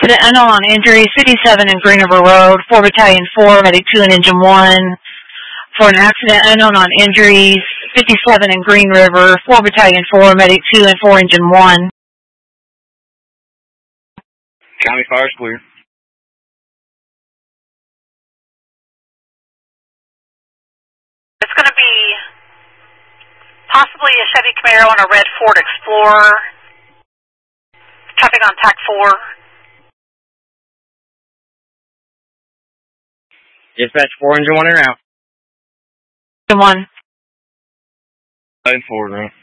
Accident unknown on injury, 57 in Green River Road, 4 Battalion 4, Medic 2 and Engine 1. For an accident unknown on injuries, 57 in Green River, 4 Battalion 4, Medic 2 and 4 Engine 1. County fire's clear. It's going to be possibly a Chevy Camaro and a red Ford Explorer. Traffic on TAC 4. Dispatch 4 Engine 1 are out. Engine 1. Line 4 now.